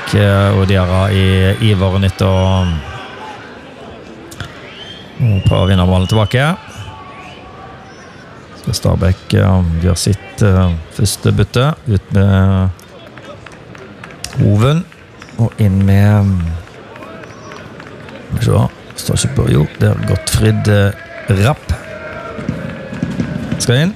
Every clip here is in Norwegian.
Stabæk og Diarra I iveren etter å prøve å vinne ballen tilbake. Skal Stabæk gjøre sitt første bytte ut med Hoven og inn med står ikke på, jo, det Gottfrid Rapp skal inn.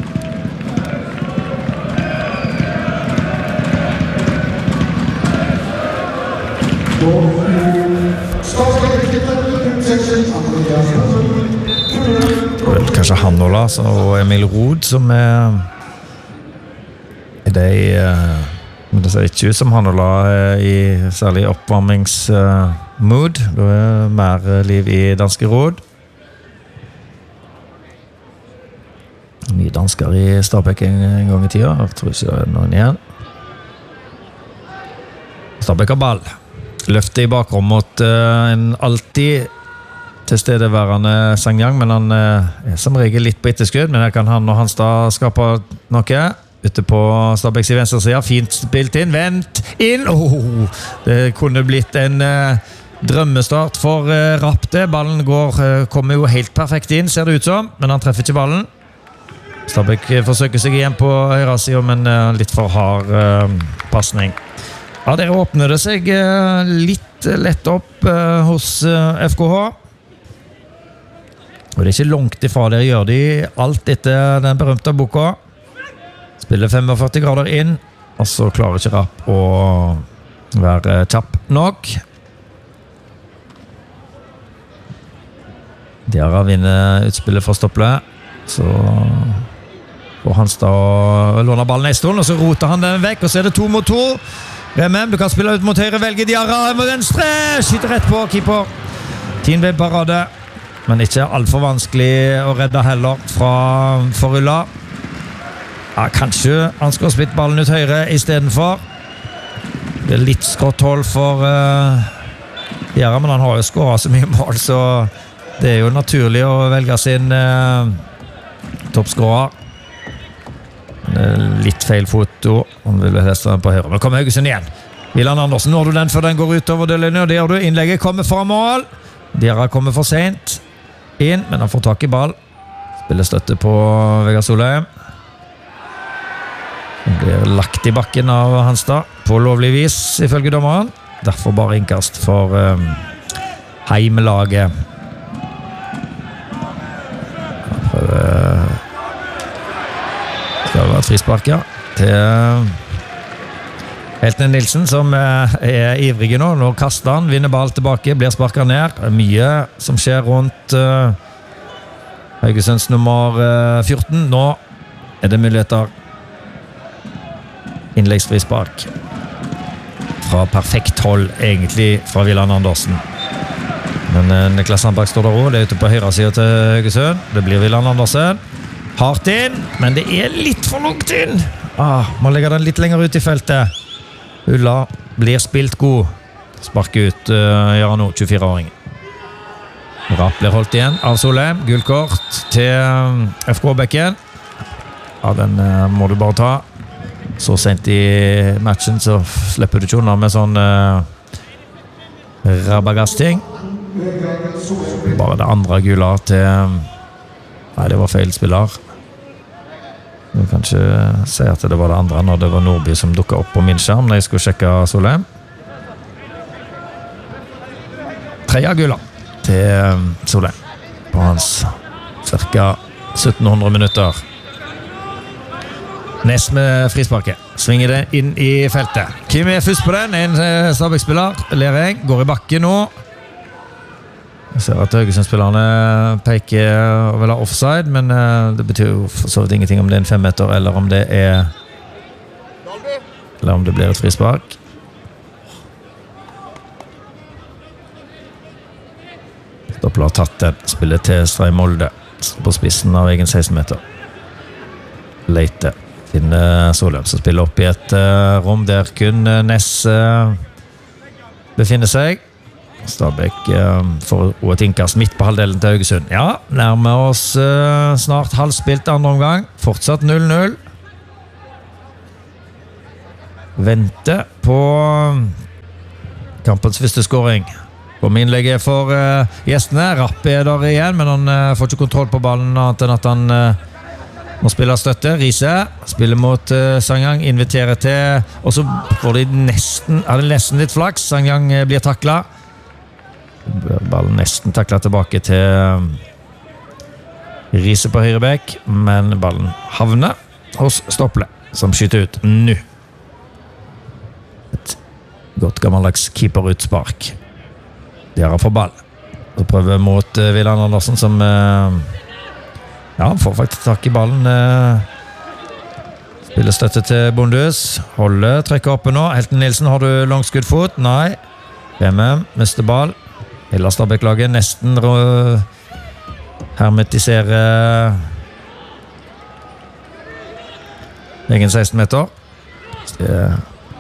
Kanskje Hanola og Emil Rod som det men det ser ikke ut som Hanola I særlig oppvarmingsmood. Det mer liv I danske råd. Mye dansker I Stabæk en gang I tida. Jeg tror ikke det noen igjen. Stabæk har ball. Løfter I bakrom mot en alltid tilstedeværende Sangyang, men han som regel litt på etterskudd, men her kan han og Hanstad skape noe ute på Stabæks I venstre side, fint spilt inn, vent inn, det kunne blitt en drømmestart for Rapp det, ballen kommer jo helt perfekt inn, ser det ut som, men han treffer ikke ballen. Stabæk forsøker seg igjen på høyre siden, men litt for hard passning. Ja, der åpner det seg litt lett opp hos FKH. Og det ikke langt ifra der gjør de alt etter den berømte boka. Spiller 45 grader inn, og så klarer ikke Rapp å være kjapp nok. Diarra vinner utspillet fra Stopple. Så får Hanstad låne ballen en stund, og så roter han den vekk, og så det 2 mot 2. Remem, du kan spille ut mot høyre, velge Diarra med venstre, skyter rett på keeper. Tinved parade. Men ikke alt for vanskelig å redde heller fra Forulla. Ja, kanskje han skal ha spilt ballen ut høyre I stedet for. Det litt skrått hold for Diarra, men han har jo skåret så mye mål, så det jo naturlig å velge sin toppskårer. Litt feil foto. Han vil helst den på høyre. Nå kommer Haugesund igjen. Wieland Andersen, når du den før den går utover dørlinjen, og det gjør du. Innlegget kommer fra mål. Diarra kommer for sent inn, men han får tak I ball. Spiller støtte på Vegard Solheim. Han blir lagt I bakken av Hanstad på lovlig vis, ifølge dommeren. Derfor bare innkast for heimelaget. Han prøver skal være et frispark, ja, til Heltene Nilsen, som ivrige nå. Nå kaster han, vinner ball tilbake, blir sparket ned. Mye som skjer rundt Haugesunds nummer 14. Nå det muligheter. Innleggsfrispark. Fra perfekt hold, egentlig, fra Wieland Andersen. Men Niklas Sandberg står der også. Det ute på høyre siden til Haugesund. Det blir Wieland Andersen. Hardt inn, men det litt for langt inn. Man legger den litt lenger ut I feltet. Ulla blir spilt god. Spark ut, gjør han nå, 24-åringen. Rapp blir holdt igjen av Solheim. Gullkort til FK-bekken. Ja, den må du bare ta. Så sent I matchen, så slipper du ikke unna med sånn rabagasting. Bare det andre gula til nei, det var feil spiller. Du kan ikke si at det var det andre når det var Nordby som dukket opp på min skjerm når jeg skulle sjekke Solheim. 3 gula til Solheim på hans cirka 1700 minutter. Nest med frisparket. Svinger det inn I feltet. Kim først på den. En Stabæk-spiller. Lereng går I bakken nå. Jeg ser at Haugesund-spillerne peker og vil ha offside, men det betyr jo for så vidt ingenting om det en 5 meter, eller om det eller om det blir et frispark. Stoppel har tatt det. Spillet til Strei Molde på spissen av egen 16 meter. Leite finner Solheim som spiller opp I et rom der kun Ness befinner seg. Stabæk får et innkast midt på halvdelen til Haugesund. Ja, nærmer oss snart halvspilt andre omgang. Fortsatt 0-0. Vente på kampens første scoring. Kom innlegget for gjestene. Rapp der igjen, men han får ikke kontroll på ballen annet enn at han må spille støtte. Riise spiller mot Sanyang, inviterer til, og så får de nesten litt flaks. Sanyang blir taklet. Ballen nesten taklet tilbake til Riise på høyrebekk, men ballen havner hos Stopple, som skyter ut nå. Et godt gammeldags keeperutspark. De har fått ball. Så prøver mot Wilhelm Andersen, som han får faktisk tak i ballen. Spiller støtte til Bondhus. Holde, trekker oppe nå. Helten Nilsen, har du langskuddfot? Nei. Remem, mister ball. Hele Stabæk-laget nesten hermetiserer egen 16 meter. Det er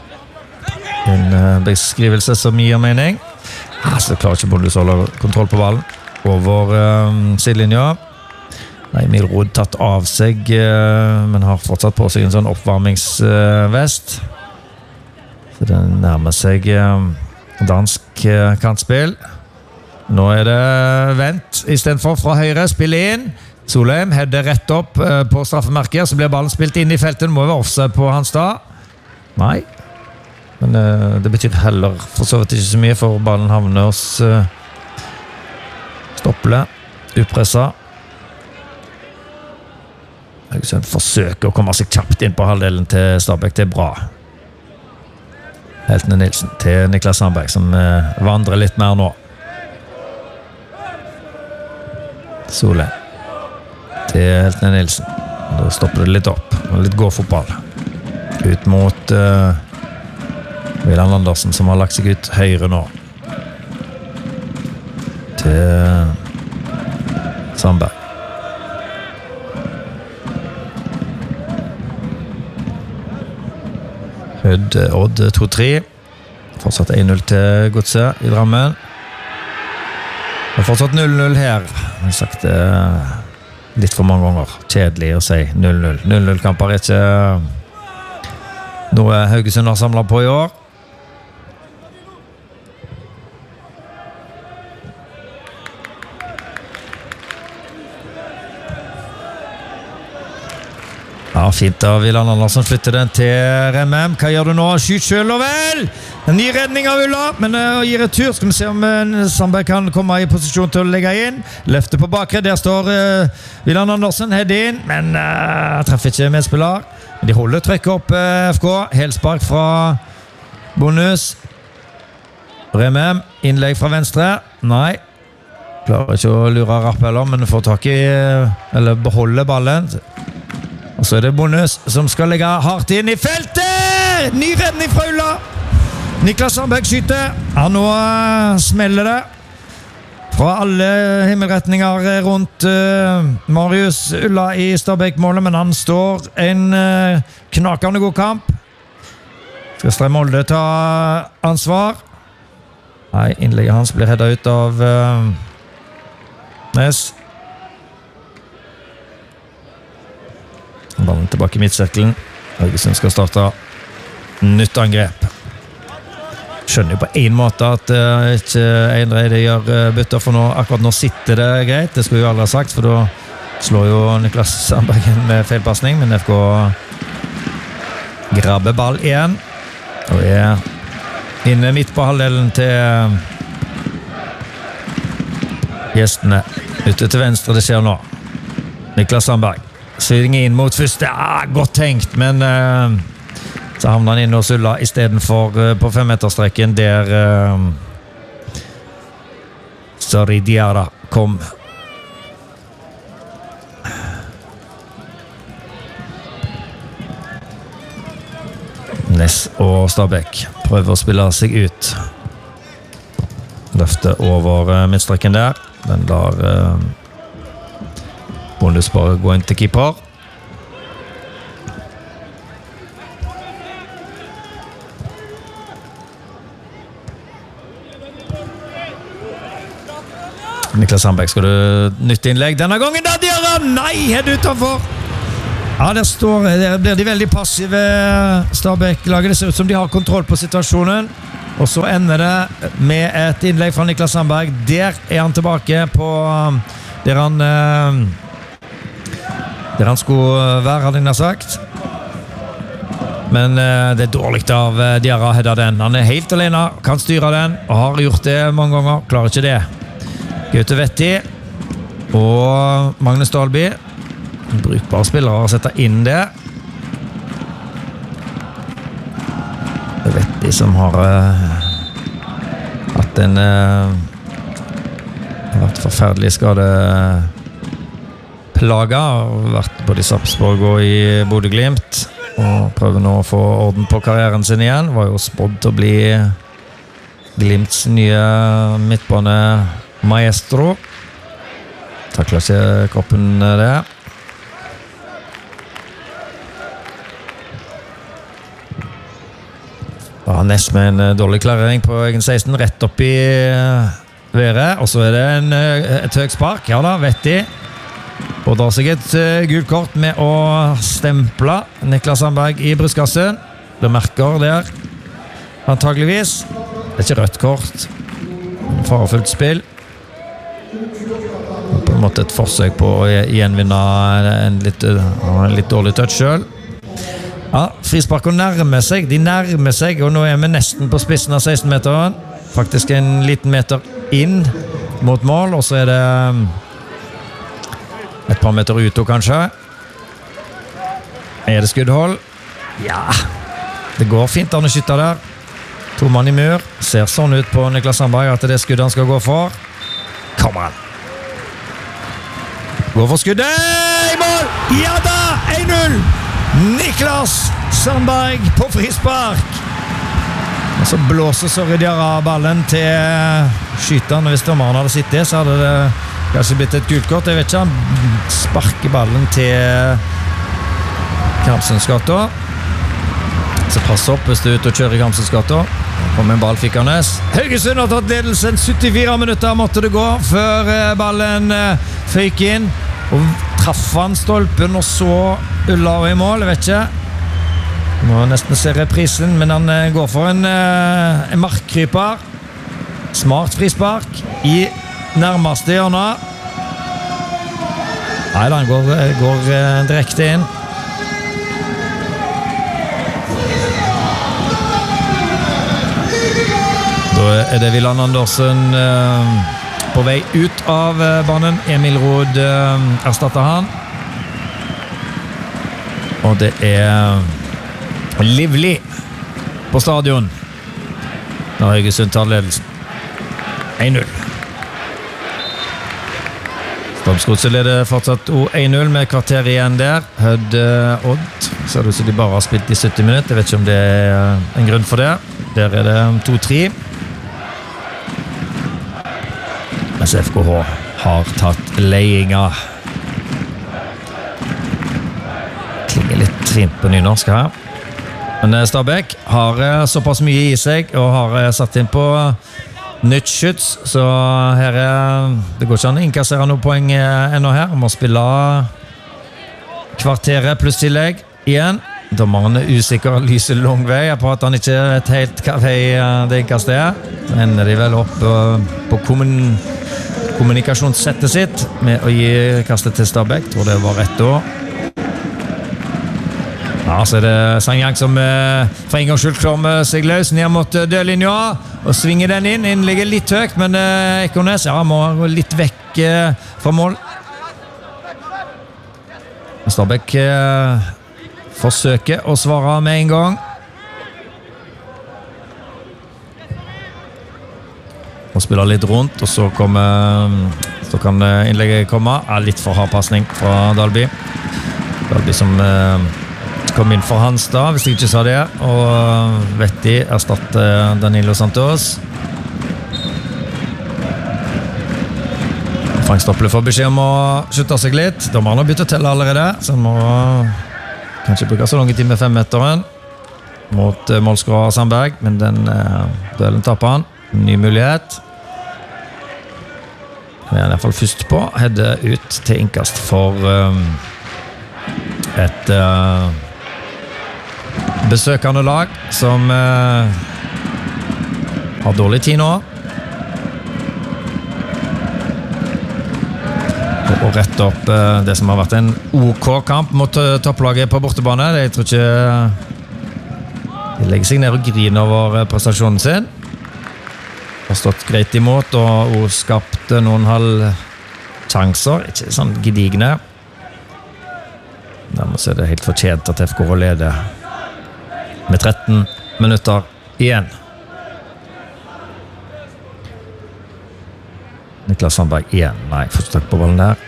en beskrivelse som gir mening. Så klarer ikke Bondhus å holde kontroll på ballen. Over sidelinja. Emil Rod tatt av seg, men har fortsatt på seg en sånn oppvarmingsvest. Så det nærmer seg dansk kantspill. Nå er det vent i stedet for fra høyre, spiller inn. Solheim header rett opp på straffemerket, så blir ballen spilt inn i feltet. Må være offside på hans da. Nei. Men det betyr heller for så vidt ikke så mye, for ballen havner hos Stopple. Utpressa. Haugesund forsøker å komme seg kjapt inn på halvdelen til Stabæk. Det er bra. Heltene Nilsen til Niklas Sandberg, som vandrer litt mer nå. Solheim til Heltene Nilsen. Da stopper det litt opp. Litt gåfotball. Ut mot Wilhelm Andersen, som har lagt seg ut høyre nå. Til Sandberg. Hødd Odd 2-3. Fortsatt 1-0 til Godset i Drammen. Det er fortsatt 0-0 her. Jeg har sagt det litt for mange ganger. Kjedelig å si 0-0. 0-0-kamper er ikke noe Haugesund har samlet på i år. Ja, fint da. Wilhelm Andersen flytter den til Remem. Hva gjør du nå? Skyt selv og vel! En ny redning av Ulla, men gir retur. Skal vi se om Sandberg kan komme i posisjon til å legge inn. Løfter på bakre. Der står Wilhelm Andersen. Head inn, men treffer ikke medspiller. De holder trykket opp FK. Helspark fra Bonus. Remem. Innlegg fra venstre. Nei. Klarer ikke å lure Rapp heller, men får tak i, eller beholde ballen. Og så er det Bonus som skal legge hardt inn i feltet! Ny redning fra Ulla! Niklas Sandberg skyter. Nå smeller det. Fra alle himmelretninger rundt Marius Ulla i Stabæk-målet, men han står en knakende god kamp. Skal Strøm Molde ta ansvar? Nei, innlegget hans blir headet ut av Nes. Ballen tilbake i midtsirkelen. Haugesund skal starte nytt angrep. Skjønner jo på en måte at ikke Eindreide gjør bytter, for nå, akkurat nå sitter det greit. Det skulle jo aldri ha sagt, for da slår jo Niklas Sandberg med feilpassning, men FK grabber ball igjen og er inne midt på halvdelen til gjestene. Ute til venstre, det skjer nå. Niklas Sandberg svinger inn mot første. Godt tenkt, men så havner han inn hos Ulla i stedet for på 5-meterstreken der Sari Diarra kom. Nes og Stabæk prøver å spille seg ut. Løfter over midtstreken der. Den lar Bonus bare gå inn til keeper. Niklas Sandberg, skal du nytte innlegg denne gangen? Da Diarra! Nei, helt utenfor! Ja, der blir de veldig passive Stabæk-laget. Det ser ut som de har kontroll på situasjonen. Og så ender det med et innlegg fra Niklas Sandberg. Der han tilbake på der han skulle være, hadde jeg nær sagt. Men det dårlig av Diarra Hedda den. Han helt alene, kan styre den, og har gjort det mange ganger. Klarer ikke det. Gaute Vetti og Magnus Dahlby. Brukbare spillere å sette inn det. Det Vetti som har hatt en vært forferdelig skadeplaga. Har vært både i Sarpsborg og i Bodø/Glimt. Og prøver nå å få orden på karrieren sin igjen. Var jo spådd til å bli Glimts nye midtbane maestro. Takler ikke kroppen det. Ness med en dårlig klarering på egen 16, rett opp i været. Og så det et høyt spark. Ja da, Vetti. Og drar seg et gult kort med å stemple Niklas Sandberg i brystkassen. Det merker der, antageligvis. Det ikke rødt kort. Farefullt spill. På en måte et forsøk på å gjenvinne en litt dårlig touch selv. Ja, frispark og nærmer seg. De nærmer seg, og nå vi nesten på spissen av 16-meteren. Faktisk en liten meter inn mot mål, og så det et par meter ut, kanskje. Det skuddhold? Ja, det går fint an å skytte der. 2 mann i mur. Ser sånn ut på Niklas Sandberg at det skuddet han skal gå for. Kommer han. Går for skuddet! I mål! Ja da! 1-0! Niklas Sandberg på frispark! Og så blåser Sorry Diarra ballen til skyteren. Hvis dommeren hadde sett det, så hadde det kanskje blitt et gult kort. Jeg vet ikke, han sparker ballen til Kamsensgata. Så pass opp hvis du ut og kjører i Kamsensgata. Kom en ball fikkende. Haugesund har tatt ledelsen. 74 minutter måtte det gå før ballen føyk inn. Og traff han stolpen, og så Ulla i mål, jeg vet ikke. Må nesten se reprisen, men han går for en markkryper. Smart frispark i nærmeste hjørne. Nei, han går direkte inn. Da det Villan Andersen på vei ut av banen. Emil Rod erstatter han. Og det livlig på stadion når Haugesund tar ledelsen. 1-0. Strømsgodset leder fortsatt 1-0 med kvarter igjen der. Hødd Odd. Ser det ut som de bare har spilt i 70 minutter. Jeg vet ikke om det en grunn for det. Der det 2-3. Mens FKH har tatt leiinga. Klinger litt fint på nynorsk her. Men Stabæk har såpass mye i seg og har satt inn på nytt skyts, så her det går ikke an å innkassere noen poeng ennå her. Må spille kvarteret pluss tillegg igjen. Dommeren usikker, lyser lang vei på at han ikke vet helt hva vei det innkastet er. Så ender de vel opp på kommunikasjonssettet sitt med å gi kastet til Stabæk. Tror det var rett da. Ja, så det Sangjang som for en gang skyld klarer seg løs ned mot dørlinja og svinger den inn. Inn ligger litt høyt, men Ekornes må gå litt vekk fra mål. Stabæk forsøker å svare med en gang. Og spiller litt rundt, og så kan innlegget komme. Litt for hard passning fra Dahlby. Dahlby som kom inn for Hanstad, hvis jeg ikke sa det. Og Vetti erstatter Danilo Santos. Frank Stopple får beskjed om å slutte seg litt. Dommeren har begynt å telle allerede, så han må kanskje bruke så lange tid med 5-meteren mot målskårer Sandberg, men den duellen taper han. Ny mulighet. Vi i hvert fall først på. Hedde ut til innkast for et besøkende lag som har dårlig tid nå. Og rette opp det som har vært en OK kamp mot topplaget på bortebane. Jeg tror ikke de legger seg ned og griner over prestasjonen sin. Har stått greit imot og skapt noen halv sjanser, ikke sånn gedigne. Dermed så er det helt fortjent at FK leder med 13 minutter igjen. Niklas Sandberg igjen. Nei, får ikke takk på ballen der.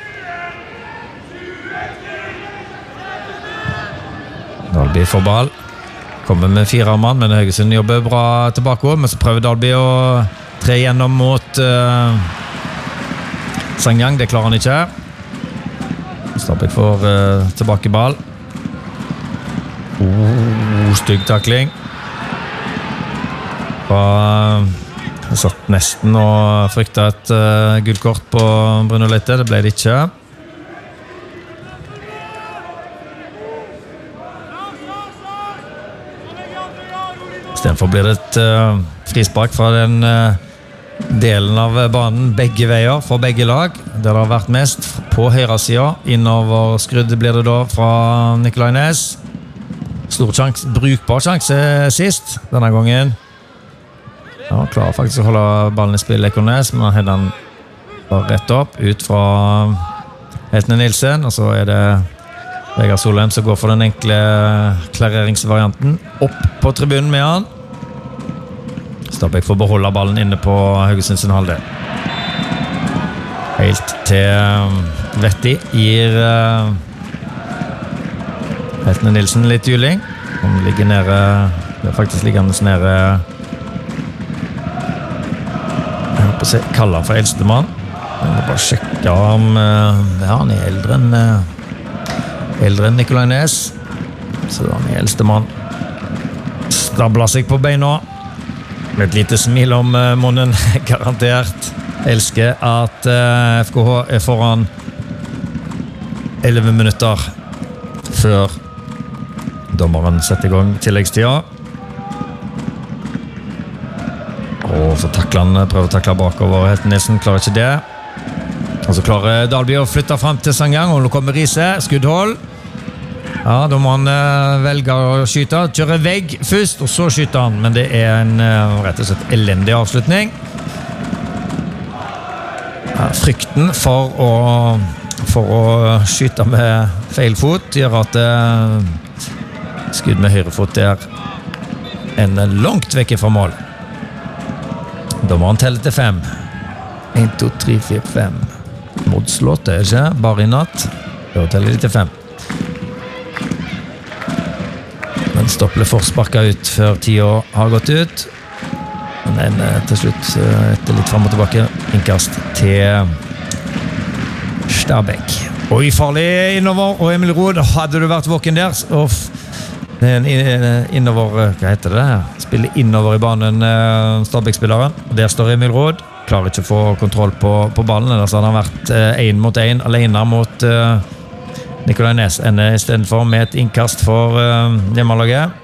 Dalby får ball. Kommer med 4 mann, men Haugesund jobber bra tilbake. Men så prøver Dalby å tre gjennom mot Sangyang. Det klarer han ikke. Stabæk får tilbake ball. Stygg takling. Jeg satt nesten og fryktet et gullkort på Bruno Leite. Det ble det ikke. I stedet for blir det et frispark fra den delen av banen begge veier for begge lag. Der det har vært mest på høyre siden. Innover skrudd blir det da fra Nikolai Næss. Stor sjanse, brukbar sjanse sist denne gangen. Ja, han klarer faktisk å holde ballen i spill Ekornes, men han den bare rett opp ut fra Heltene Nilsen, og så er det Vegard Solheim som går for den enkle klareringsvarianten opp på tribunen med han. Stabæk får beholde ballen inne på Haugesund sin halvdel. Helt til Vetti gir Heltene Nilsen litt juling. Han ligger nede, det er faktisk liggende nede. Jeg håper å se kaller for eldstemann. Jeg må bare sjekke om han er eldre enn Nikolai Næss. Så han er eldstemann. Stabler seg på beina. Med et lite smil om munnen, garantert. Elsker at FKH er foran 11 minutter før dommeren setter i gang tilleggstida. Og så prøver å takle bakover Heltene Nilsen, klarer ikke det. Og så klarer Dalby å flytte frem til Sangyang, og nå kommer Riise, skuddhold. Ja, da må han velge å skyte, kjøre vegg først, og så skyter han. Men det er en rett og slett elendig avslutning. Ja, frykten for å skyte med feil fot gjør at skudd med høyre fot er en langt vekke fra mål. Da må han telle til 5. 1, 2, 3, 4, 5. Modslått er ikke, bare i natt. Da teller de til 5. Men Stopple får sparket ut før tida har gått ut. Men til slutt, etter litt frem og tilbake, innkast til Stabæk. Oi, farlig innover, og Emil Rod, hadde du vært våken der, innover, hva heter det her? Spiller innover i banen, Stabæk-spilleren. Der står Emil Rod, klarer ikke å få kontroll på ballen, ellers hadde han vært 1 mot 1 alene mot Nikolai Næss, i stedet for med et innkast for hjemmelaget.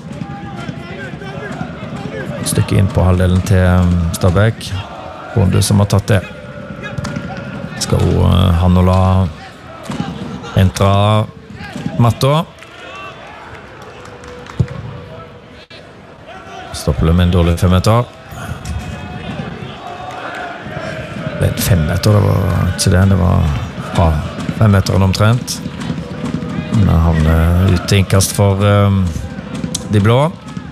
Et stykke inn på halvdelen til Stabæk. Bonde som har tatt det. Skal han og la entra matta. Stopper med en dårlig 5-meter. Det er 5-meter, det var ikke det var fra 5-meteren omtrent. Men han ut til innkast for de blå.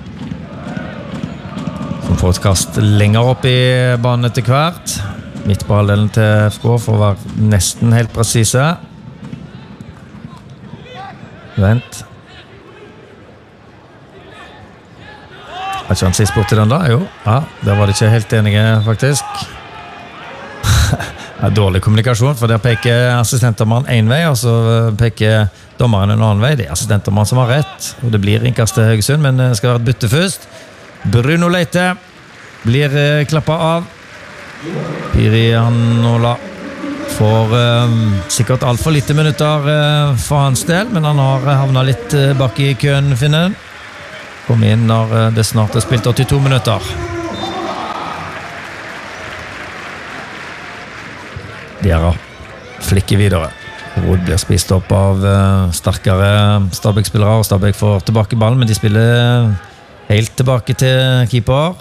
Som får et kast lenger opp i banen etter hvert. Midt på halvdelen til FK for å være nesten helt presise. Vent. Har ikke han sist bort til den da? Jo. Ja, der var de ikke helt enige faktisk. Det er dårlig kommunikasjon, for der peker assistentermann en vei, og så peker dommeren en annen vei. Det er assistentermann som har rett, og det blir innkast til Haugesund, men det skal være et bytte først. Bruno Leite blir klappet av. Piri Anola får sikkert alt for lite minutter for hans del, men han har havnet litt bak i køen, Finnen. Kom inn når det snart er spilt 82 minutter. Diarra flikker videre. Rod blir spist opp av sterkere Stabæk-spillere, og Stabæk får tilbake ballen, men de spiller helt tilbake til keeper.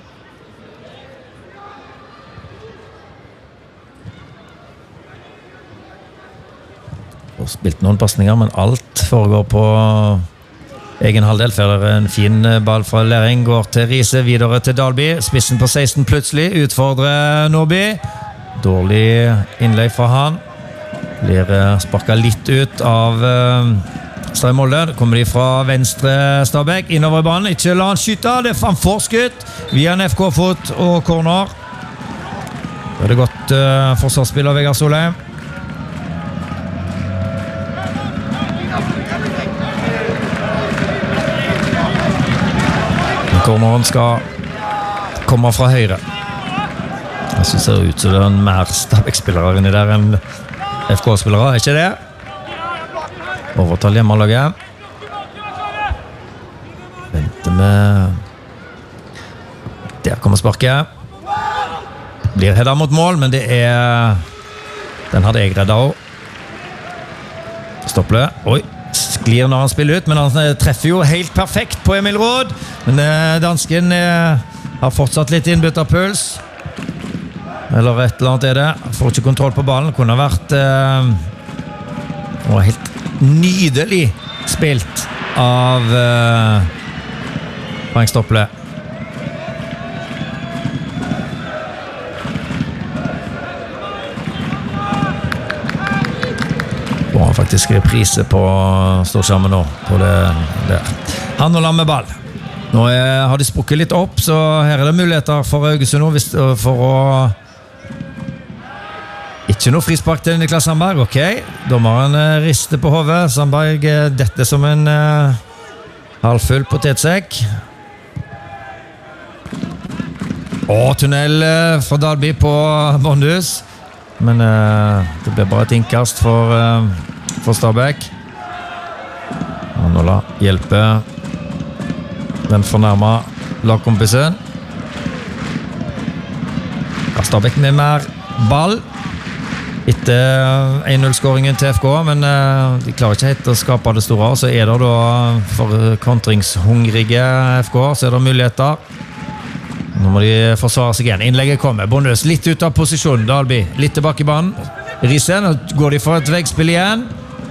Og spilt noen passninger, men alt foregår på egen halvdel. Før en fin ball fra Lering går til Riise, videre til Dalby. Spissen på 16 plutselig, utfordrer Nordby. Dårlig innlegg fra han. Blir sparket litt ut av Stray Molde. Kommer de fra venstre Stabæk, innover i banen. Ikke la han skyte, det er fan forskutt. Via en FK-fot og corner. Da er det godt forsvarsspiller Vegard Solheim. Corneren skal komme fra høyre. Jeg synes det ser ut som det er en mer Stabæk-spillere inni der enn FK-spillere, er ikke det? Overtall hjemmelaget. Venter med... Der kommer sparket. Blir headet mot mål, men det er... Den hadde jeg reddet også. Stopple. Oi. Sklir når han spiller ut, men han treffer jo helt perfekt på Emil Råd. Men dansken har fortsatt litt innbytterpuls. Eller et eller annet er det. Får ikke kontroll på ballen. Kunne ha vært helt nydelig spilt av Frank Stopple. Og han faktisk reprise på storskjermen nå på det der. Han og med ball. Nå har de sprukket litt opp, så her er det muligheter for Haugesund nå for å ikke noe frispark til Niklas Sandberg. Ok, dommeren rister på hodet. Sandberg dette som en halvfull potetsekk. Tunnel fra Dalby på Bondhus. Men det blir bare et innkast for Stabæk. Anola hjelper den fornærmet lagkompisen. Stabæk med mer ball etter 1-0-skåringen til FK, men de klarer ikke helt å skape det store. Så er det da for kontringshungrige FK, så er det muligheter. Nå må de forsvare seg igjen. Innlegget kommer. Bondhus litt ut av posisjonen. Dalby litt tilbake i banen. Riise, nå går de for et veggspill igjen.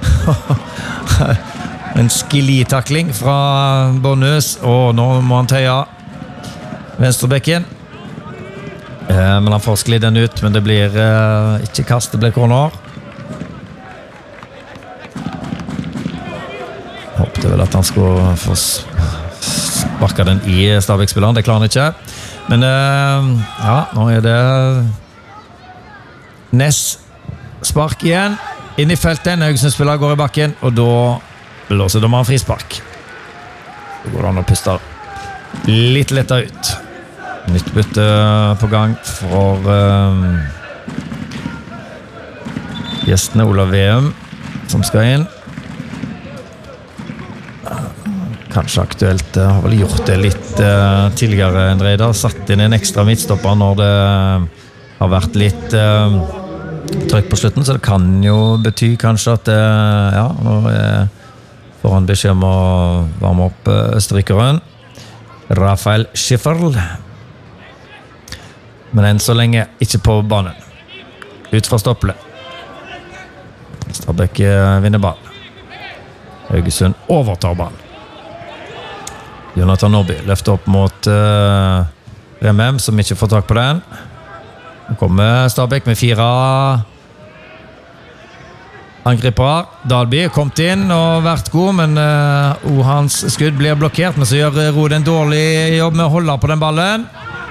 En skili-takling fra Bondhus. Og nå må han tøye venstrebekken. Men han får sklidd den ut, men det blir ikke kast, det blir corner. Håpte vel at han skulle få sparket den i Stabæk-spilleren. Det klarer han ikke. Men ja, nå er det Ness spark igjen inn i feltet. En Haugesund-spiller går i bakken, og da blåser dommeren frispark. Så går det an å puste litt lettere ut. Nytt bytte på gang for gjestene Olav Veum som skal inn. Kanskje aktuelt, har vel gjort det litt tidligere enn Reidar. Satt inn en ekstra midtstopper når det har vært litt trøkk på slutten, så det kan jo bety kanskje at ja, nå får han beskjed om å varme opp østerrikeren Rafael Schifferl, men enn så lenge ikke på banen. Ut fra Stopple. Stabæk vinner ball. Haugesund overtar ball. Jonathan Nordby løfter opp mot Remem, som ikke får tak på den. Nå kommer Stabæk med 4 angripere. Dalby kom inn og vært god, men hans skudd blir blokkert, men så gjør Rode en dårlig jobb med å holde på den ballen.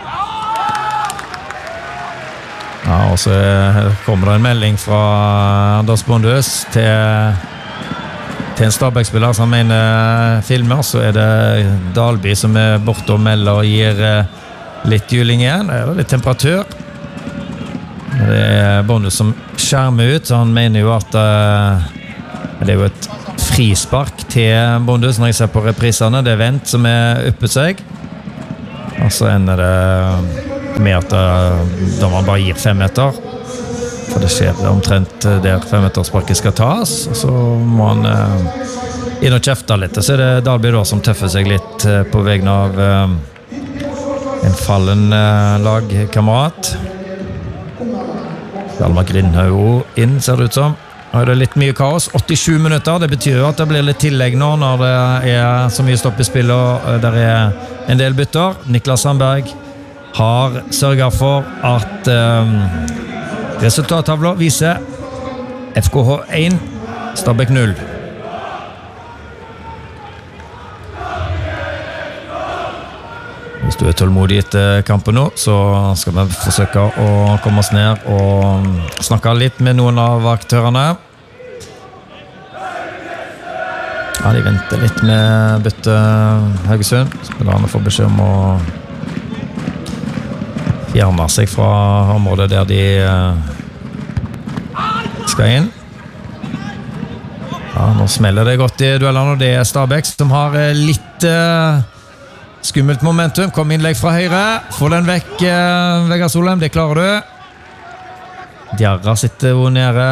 Ja, og så kommer det en melding fra Anders Bondhus til en Stabæk-spiller som mener filmer, så er det Dalby som er borte og melder og gir litt juling igjen. Det er litt temperatur. Det er Bondhus som skjermer ut, så han mener jo at det er jo et frispark til Bondhus når jeg ser på reprisene. Det er Vent som er oppe seg. Og så ender det med at dommeren bare gir 5 meter. For det skjer omtrent der 5-metersparket skal tas, og så må han inn og kjefte litt. Og så det Dalby da som tøffer seg litt på vegne av en fallen lagkamerat. Hjalmar Grindhaug inn, ser det ut som. Nå det litt mye kaos. 87 minutter, det betyr jo at det blir litt tillegg nå når det så mye stopp i spillet, og der en del bytter. Niklas Sandberg har sørget for at resultattavla viser FKH 1, Stabæk 0. Hvis du tålmodig etter kampen nå, så skal vi forsøke å komme oss ned og snakke litt med noen av aktørene. Ja, de venter litt med bytte Haugesund. Spillerne får beskjed om å fjerne seg fra området der de skal inn. Ja, nå smeller det godt i duellene, og det Stabæk som har litt skummelt momentum. Kom innlegg fra høyre. Få den vekk, Vegard Solheim. Det klarer du. Djarra sitter jo nede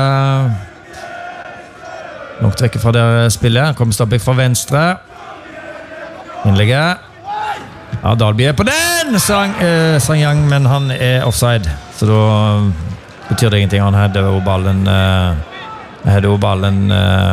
langt vekk fra det spillet. Kommer Stabæk fra venstre. Innlegget. Ja, Dalby på den! Sangyang, men han offside. Så da betyr det ingenting. Han hadde jo ballen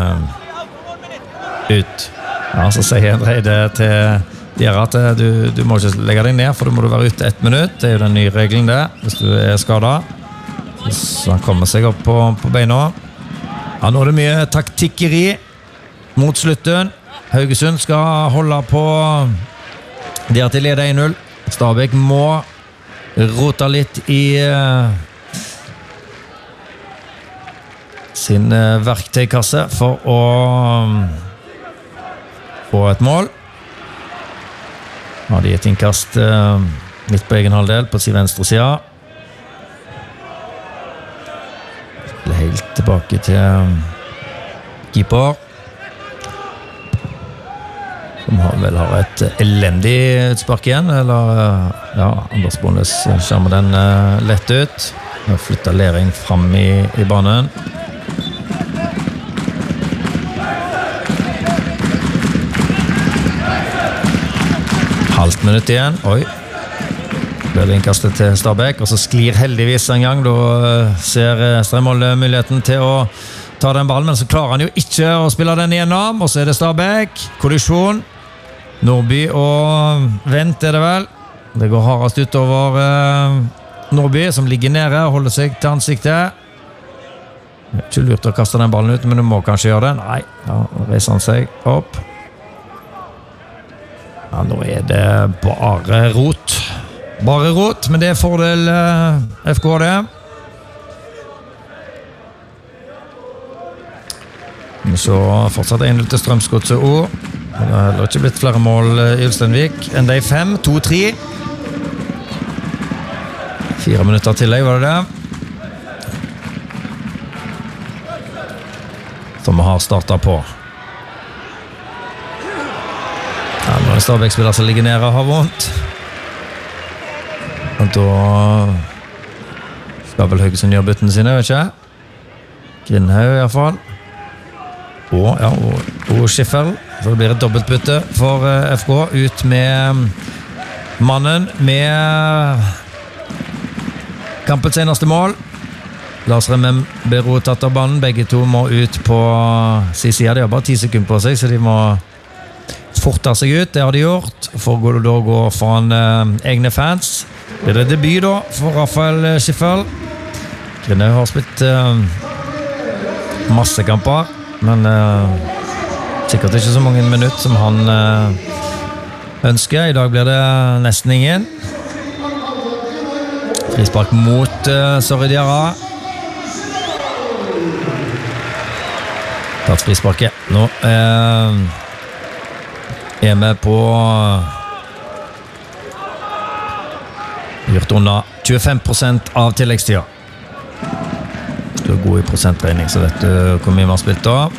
ut. Ja, så sier han Reide til Djarra at du må ikke legge deg ned, for da må du være ute 1 minutt. Det jo den nye regelen det, hvis du skadet. Så han kommer seg opp på beina. Ja, nå det mye taktikkeri mot slutten. Haugesund skal holde på der til leder 1-0. Stabæk må rote litt i sin verktøykasse for å få et mål. Ja, de et innkast midt på egen halvdel på sin venstre sida. Helt tilbake til keeper. Som har et elendig utspark igjen, eller ja, Anders Bondes skjermer den lett ut. Flytter Lering fram i banen. Halvt minutt igjen. Oi. Blir det innkastet til Stabæk, og så sklir heldigvis en gang. Da ser Strømvold muligheten til å ta den ballen, men så klarer han jo ikke å spille den igjennom. Og så det Stabæk. Kollisjon. Nordby og Vent det vel. Det går hardest utover Nordby, som ligger nede og holder seg til ansiktet. Det ikke lurt å kaste den ballen ut, men du må kanskje gjøre det. Nei, ja, reiser han seg opp. Ja, nå det bare rot. Bare rot, men det fordel FK det. Men så fortsatt 1-0 til Strømsgodset O. Det har heller ikke blitt flere mål i Ulsteinvik enn de 5, 2-3. 4 minutter tillegg var det. Som vi har startet på. Ja, nå det Stabæk-spiller som ligger nede og har vondt. Og da skal vel Haugesund gjøre byttene sine, vet ikke? Grindhaug i hvert fall. Og Schiffel. Så det blir et dobbeltbytte for FK. Ut med mannen med kampens eneste mål. Lars Remem Bero tatt av banen. Begge to må ut på sin side. De har bare 10 sekunder på seg, så de må forte seg ut. Det har de gjort. For å da gå foran egne fans. Det det debut da for Rafael Schiffel. Grindhaug har spilt masse kamper, men sikkert ikke så mange minutter som han ønsker. I dag blir det nesten ingen. Frispark mot Sorry-Djarra. Tatt frisparket. Nå vi på gjort unna 25% av tilleggstida. Du god i prosentregning, så vet du hvor mye vi har spilt da.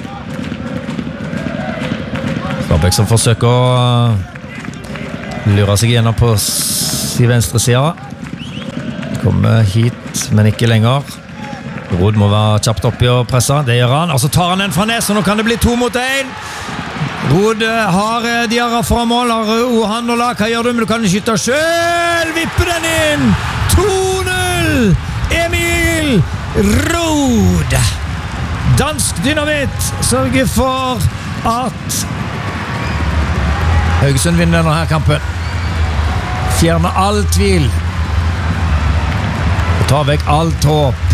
Stabæk som forsøker å lure seg gjennom på sin venstre side. Kommer hit, men ikke lenger. Rod må være kjapt oppi og presse, det gjør han. Og så tar han den fra Nes, og nå kan det bli 2 mot 1. Rod har Diarra fra mål, har Ohanola, hva gjør du? Men du kan skyte selv, vippe den inn! 2-0! Emil Rod! Dansk dynamitt sørger for at Haugesund vinner denne kampen. Fjerner all tvil. Og tar vekk alt håp